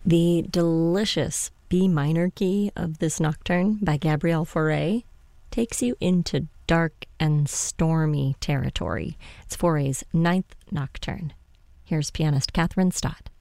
The delicious B minor key of this nocturne by Gabriel Fauré takes you into dark and stormy territory. It's Fauré's ninth nocturne. Here's pianist Catherine Stott.